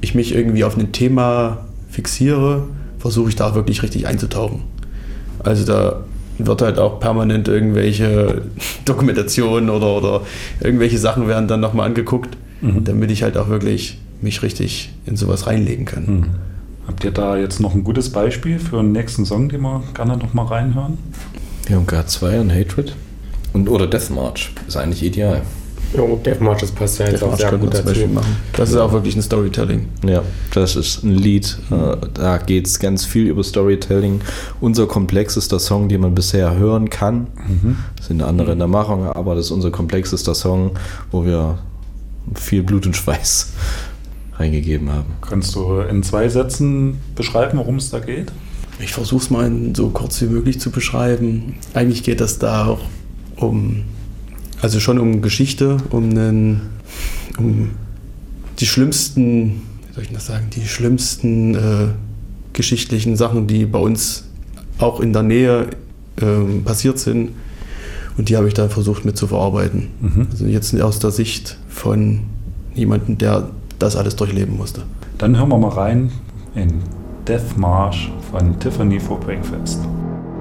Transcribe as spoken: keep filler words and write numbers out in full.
ich mich irgendwie auf ein Thema fixiere, versuche ich da wirklich richtig einzutauchen. Also da wird halt auch permanent irgendwelche Dokumentationen oder, oder irgendwelche Sachen werden dann nochmal angeguckt, mhm. damit ich halt auch wirklich mich richtig in sowas reinlegen kann. Mhm. Habt ihr da jetzt noch ein gutes Beispiel für einen nächsten Song, den wir gerne nochmal reinhören? Wir haben G zwei und Hatred. Und, oder Death March, ist eigentlich ideal. Ja, Death March, das passt ja jetzt auch sehr gut dazu. Machen. Das ist auch wirklich ein Storytelling. Ja, das ist ein Lied. Mhm. Da geht es ganz viel über Storytelling. Unser komplexester Song, den man bisher hören kann. Mhm. Das sind andere mhm. in der Machung, aber das ist unser komplexester Song, wo wir viel Blut und Schweiß reingegeben haben. Kannst du in zwei Sätzen beschreiben, worum es da geht? Ich versuche es mal so kurz wie möglich zu beschreiben. Eigentlich geht es da auch um, also schon um Geschichte, um, einen, um die schlimmsten, wie soll ich das sagen, die schlimmsten äh, geschichtlichen Sachen, die bei uns auch in der Nähe äh, passiert sind. Und die habe ich da versucht mit zu verarbeiten. Mhm. Also jetzt aus der Sicht von jemandem, der das alles durchleben musste. Dann hören wir mal rein in Death March von Tiffany for Breakfast.